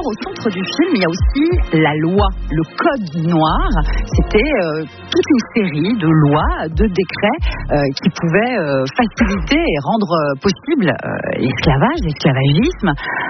au centre du film, il y a aussi la loi, le code noir. C'était toute une série de lois, de décrets qui pouvaient faciliter et rendre possible l'esclavage, l'esclavagisme.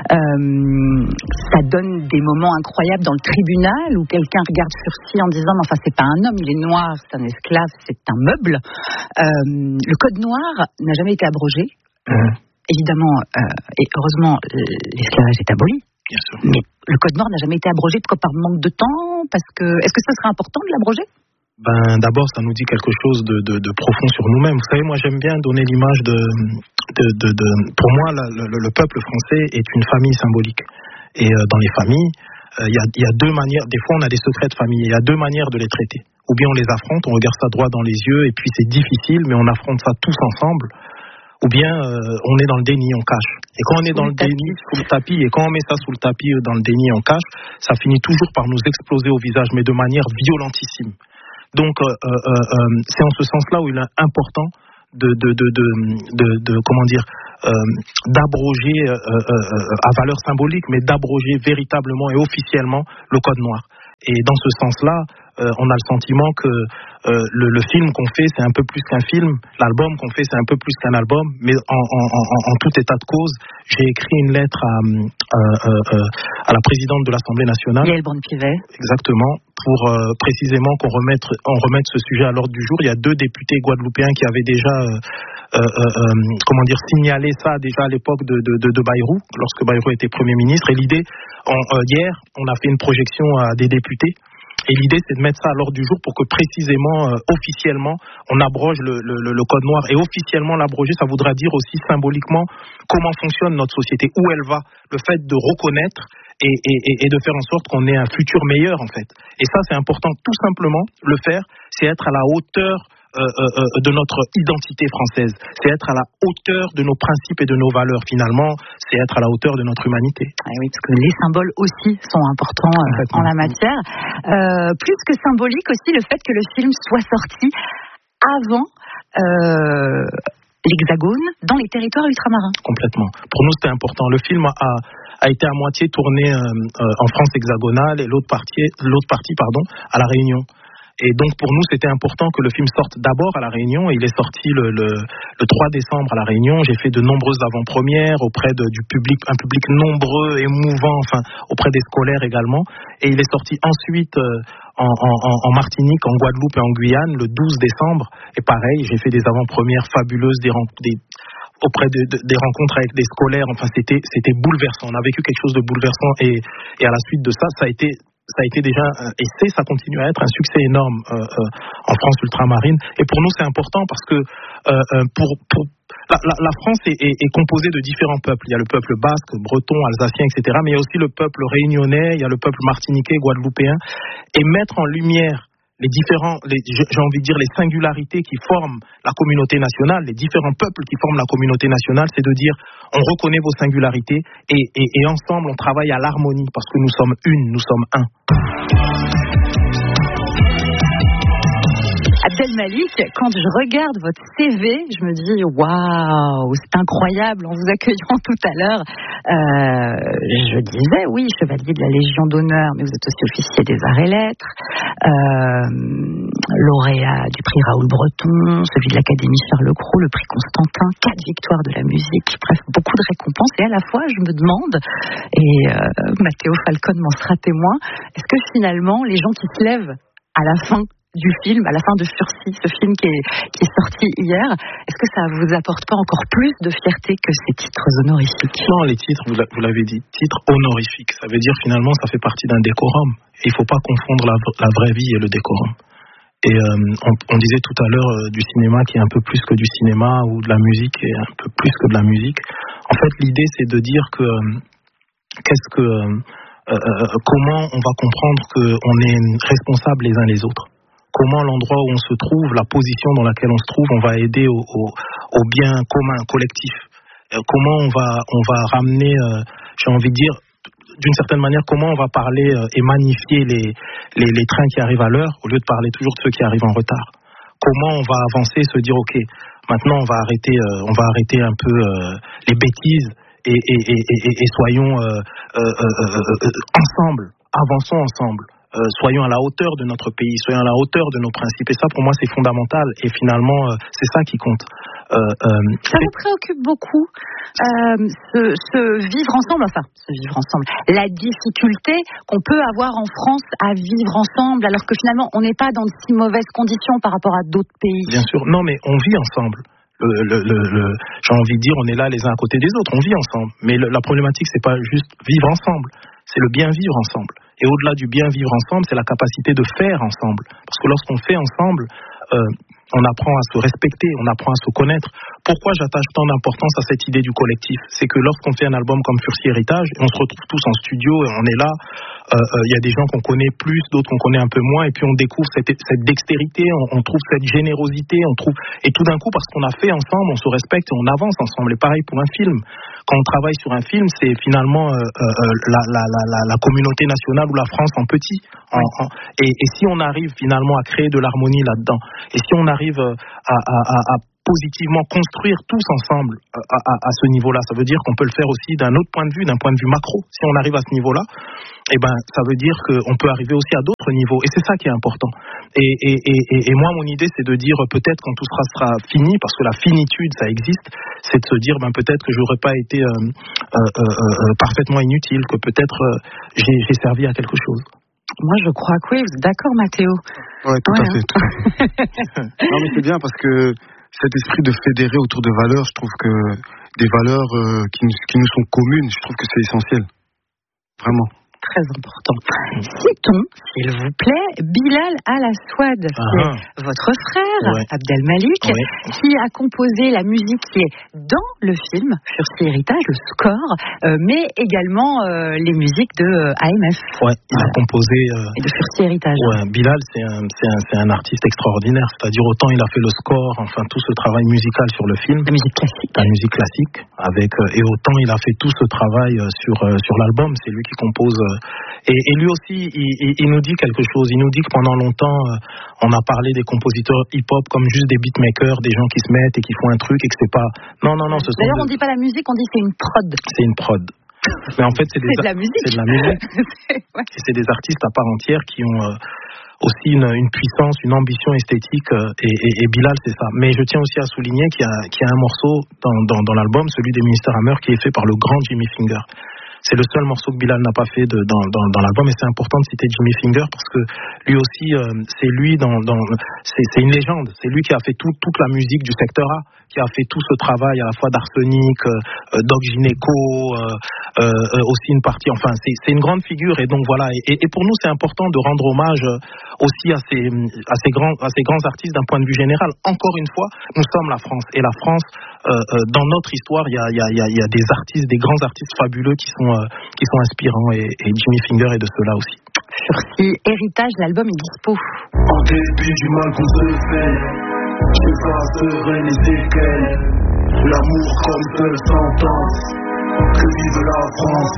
Ça donne des moments incroyables dans le tribunal où quelqu'un regarde Fursy en disant enfin c'est pas un homme, il est noir, c'est un esclave, c'est un meuble. Le code noir n'a jamais été abrogé. Évidemment, et heureusement, l'esclavage est aboli. Bien sûr. Mais le code noir n'a jamais été abrogé par manque de temps, parce que est-ce que ça serait important de l'abroger? D'abord, ça nous dit quelque chose de profond sur nous-mêmes. Vous savez, moi, j'aime bien donner l'image pour moi, le peuple français est une famille symbolique. Et dans les familles, il y a deux manières. Des fois, on a des secrets de famille. Il y a deux manières de les traiter. Ou bien on les affronte, on regarde ça droit dans les yeux, et puis c'est difficile, mais on affronte ça tous ensemble. Ou bien on est dans le déni, on cache. Et quand on est dans le déni, sous le tapis, et quand on met ça sous le tapis, dans le déni, on cache, ça finit toujours par nous exploser au visage, mais de manière violentissime. Donc c'est en ce sens-là où il est important d'abroger à valeur symbolique, mais d'abroger véritablement et officiellement le code noir. Et dans ce sens-là, on a le sentiment que le film qu'on fait, c'est un peu plus qu'un film. L'album qu'on fait, c'est un peu plus qu'un album. Mais en tout état de cause, j'ai écrit une lettre à la présidente de l'Assemblée nationale. Yael Braun-Pivet. Exactement. Pour précisément qu'on remette ce sujet à l'ordre du jour. Il y a 2 députés guadeloupéens qui avaient déjà signalé ça déjà à l'époque de Bayrou, lorsque Bayrou était Premier ministre. Et l'idée, hier, on a fait une projection à des députés. Et l'idée, c'est de mettre ça à l'ordre du jour pour que précisément, officiellement, on abroge le code noir. Et officiellement l'abroger, ça voudra dire aussi symboliquement comment fonctionne notre société, où elle va. Le fait de reconnaître et de faire en sorte qu'on ait un futur meilleur, en fait. Et ça, c'est important. Tout simplement, le faire, c'est être à la hauteur de notre identité française. C'est être à la hauteur de nos principes et de nos valeurs, finalement. C'est être à la hauteur de notre humanité. Ah oui, parce que les symboles aussi sont importants en la matière. Plus que symbolique aussi, le fait que le film soit sorti avant l'Hexagone, dans les territoires ultramarins. Complètement. Pour nous, c'était important. Le film a été à moitié tourné en France hexagonale et l'autre partie, à La Réunion. Et donc pour nous c'était important que le film sorte d'abord à La Réunion, et il est sorti le 3 décembre à La Réunion. J'ai fait de nombreuses avant-premières auprès du public, un public nombreux, émouvant, auprès des scolaires également, et il est sorti ensuite en Martinique, en Guadeloupe et en Guyane le 12 décembre, et pareil, j'ai fait des avant-premières fabuleuses, auprès des rencontres avec des scolaires. C'était bouleversant, on a vécu quelque chose de bouleversant, et à la suite de ça, ça a été déjà, ça continue à être un succès énorme en France ultramarine. Et pour nous, c'est important parce que la France est composée de différents peuples. Il y a le peuple basque, breton, alsacien, etc. Mais il y a aussi le peuple réunionnais, il y a le peuple martiniquais, guadeloupéen. Et mettre en lumière j'ai envie de dire les singularités qui forment la communauté nationale, les différents peuples qui forment la communauté nationale, c'est de dire on reconnaît vos singularités et ensemble on travaille à l'harmonie parce que nous sommes nous sommes un. Abdelmalik, quand je regarde votre CV, je me dis waouh, c'est incroyable. En vous accueillant tout à l'heure, je disais oui, chevalier de la Légion d'honneur, mais vous êtes aussi officier des arts et lettres, lauréat du prix Raoul Breton, celui de l'Académie Charles Cros, le prix Constantin, 4 victoires de la musique, bref, beaucoup de récompenses. Et à la fois, je me demande, et Mathéo Falcon m'en sera témoin, est-ce que finalement, les gens qui se lèvent à la fin du film, à la fin de Fursy, ce film qui est sorti hier, est-ce que ça vous apporte pas encore plus de fierté que ces titres honorifiques? Non, les titres, vous l'avez dit, titres honorifiques, ça veut dire finalement ça fait partie d'un décorum. Il ne faut pas confondre la vraie vie et le décorum. Et on disait tout à l'heure du cinéma qui est un peu plus que du cinéma, ou de la musique qui est un peu plus que de la musique. En fait, l'idée c'est de dire que comment on va comprendre qu'on est responsables les uns les autres. Comment l'endroit où on se trouve, la position dans laquelle on se trouve, on va aider au bien commun, collectif. Comment on va ramener, j'ai envie de dire, d'une certaine manière, comment on va parler et magnifier les trains qui arrivent à l'heure, au lieu de parler toujours de ceux qui arrivent en retard. Comment on va avancer, se dire ok, maintenant on va arrêter un peu les bêtises et soyons ensemble, avançons ensemble. Soyons à la hauteur de notre pays, soyons à la hauteur de nos principes. Et ça, pour moi, c'est fondamental. Et finalement, c'est ça qui compte. Ça vous préoccupe beaucoup, ce vivre ensemble, la difficulté qu'on peut avoir en France à vivre ensemble, alors que finalement, on n'est pas dans de si mauvaises conditions par rapport à d'autres pays. Bien sûr. Non, mais on vit ensemble. J'ai envie de dire, on est là les uns à côté des autres, on vit ensemble. Mais la problématique, c'est pas juste vivre ensemble, c'est le bien vivre ensemble. Et au-delà du bien vivre ensemble, c'est la capacité de faire ensemble. Parce que lorsqu'on fait ensemble, on apprend à se respecter, on apprend à se connaître. Pourquoi j'attache tant d'importance à cette idée du collectif ? C'est que lorsqu'on fait un album comme Fursi Héritage, on se retrouve tous en studio et on est là. Il y a des gens qu'on connaît plus, d'autres qu'on connaît un peu moins, et puis on découvre cette dextérité, on trouve cette générosité, et tout d'un coup, parce qu'on a fait ensemble, on se respecte et on avance ensemble. Et pareil pour un film. Quand on travaille sur un film, c'est finalement la communauté nationale ou la France en petit. Et si on arrive finalement à créer de l'harmonie là-dedans, et si on arrive à positivement construire tous ensemble à ce niveau-là, ça veut dire qu'on peut le faire aussi d'un autre point de vue, d'un point de vue macro. Si on arrive à ce niveau-là, ça veut dire qu'on peut arriver aussi à d'autres niveaux. Et c'est ça qui est important. Et moi, mon idée, c'est de dire peut-être quand tout sera fini, parce que la finitude, ça existe, c'est de se dire peut-être que j'aurais pas été parfaitement inutile, que peut-être j'ai servi à quelque chose. Moi, je crois que oui. Vous êtes d'accord, Mathéo ? Ouais, tout à fait. Non, mais c'est bien parce que cet esprit de fédérer autour de valeurs, je trouve que des valeurs qui nous sont communes, je trouve que c'est essentiel. Vraiment. Très important. Citons, s'il vous plaît, Bilal Al-Aswad, c'est votre frère, Abdel Malik, qui a composé la musique qui est dans le film Fursi Héritage, le score, mais également les musiques de AMF. Ouais, il a composé. Et de Fursi Héritage. Ouais, Bilal, c'est un artiste extraordinaire. C'est-à-dire, autant il a fait le score, enfin tout ce travail musical sur le film. La musique classique. La musique classique. Et autant il a fait tout ce travail sur l'album. C'est lui qui compose. Et lui aussi, il nous dit quelque chose. Il nous dit que pendant longtemps, on a parlé des compositeurs hip-hop comme juste des beatmakers, des gens qui se mettent et qui font un truc et que c'est pas. Non. D'ailleurs, on dit pas la musique, on dit c'est une prod. C'est une prod. Mais en fait, c'est de la musique. C'est de la musique. Et c'est des artistes à part entière qui ont aussi une puissance, une ambition esthétique. Et Bilal, c'est ça. Mais je tiens aussi à souligner qu'il y a un morceau dans l'album, celui des Minister Hammer, qui est fait par le grand Jimmy Finger. C'est le seul morceau que Bilal n'a pas fait dans l'album, et c'est important de citer Jimmy Finger parce que lui aussi, c'est lui c'est une légende. C'est lui qui a fait toute la musique du secteur A, qui a fait tout ce travail à la fois d'Arsenic, Doc Gynéco, aussi une partie. Enfin, c'est une grande figure, et donc voilà. Et pour nous, c'est important de rendre hommage aussi à ces grands artistes d'un point de vue général. Encore une fois, nous sommes la France, et la France, dans notre histoire, il y a des artistes, des grands artistes fabuleux qui sont inspirants, et Jimmy Finger est de ceux-là aussi. Fursi Héritage, l'album est dispo. En dépit du mal qu'on se fait, j'effacerai les séquelles. L'amour comme seule sentence, que vive la France.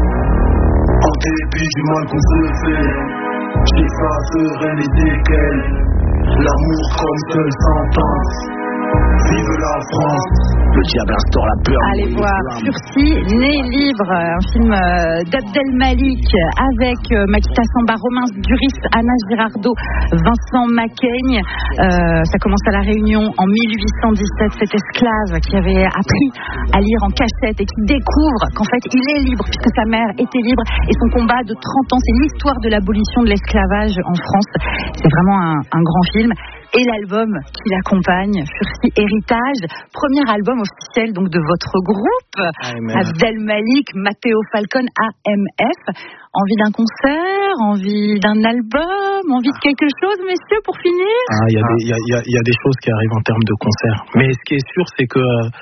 En dépit du mal qu'on se fait, j'effacerai les séquelles. L'amour comme seule sentence, vive la France. Le diable instaure la peur. Allez voir Fursi, Né libre, un film d'Abdel Malik avec Makita Samba, Romain Duris, Anna Girardot, Vincent Macaigne. Ça commence à La Réunion en 1817. Cet esclave qui avait appris à lire en cachette et qui découvre qu'en fait il est libre puisque sa mère était libre, et son combat de 30 ans, c'est l'histoire de l'abolition de l'esclavage en France. C'est vraiment un grand film. Et l'album qui l'accompagne, Fursi Héritage, premier album officiel donc de votre groupe, Abdel Malik, Mathéo Falcon, AMF. Envie d'un concert, envie d'un album, envie de quelque chose, messieurs, pour finir ? Il y a des choses qui arrivent en termes de concert. Mais ce qui est sûr, c'est que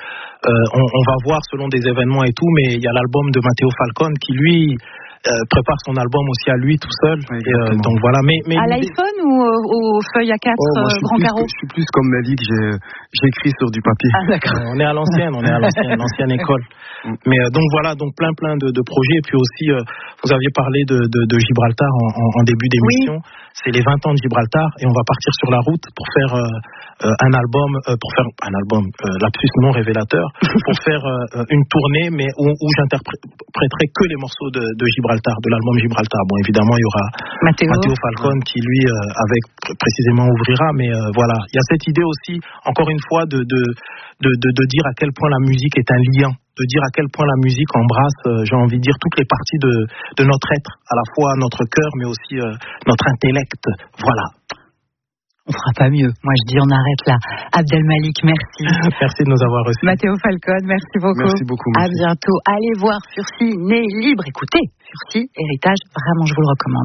on va voir selon des événements et tout, mais il y a l'album de Mathéo Falcon qui, lui, prépare son album aussi à lui tout seul. Donc voilà. Mais à l'iPhone ou aux feuilles A4 grand carreau? Je suis plus comme Malik, j'écris sur du papier. Ah, d'accord. On est à l'ancienne école. Mais donc voilà, donc plein de projets. Et puis aussi, vous aviez parlé de Gibraltar en début d'émission. Oui. c'est les 20 ans de Gibraltar et on va partir sur la route pour faire un album, lapsus non révélateur, pour faire une tournée, mais où j'interpréterai que les morceaux de Gibraltar, de l'album Gibraltar. Bon, évidemment, il y aura Matteo Falcon qui lui, avec précisément ouvrira, mais voilà, il y a cette idée aussi, encore une fois, de dire à quel point la musique est un lien, de dire à quel point la musique embrasse, j'ai envie de dire, toutes les parties de notre être, à la fois notre cœur, mais aussi notre intellect. Voilà. On fera pas mieux. Moi, je dis, on arrête là. Abdelmalik, merci. Merci de nous avoir reçus. Matteo Falcon, merci beaucoup. Merci beaucoup. À bientôt. Allez voir Sursi, Né Libre. Écoutez, Sursi, Héritage, vraiment, je vous le recommande.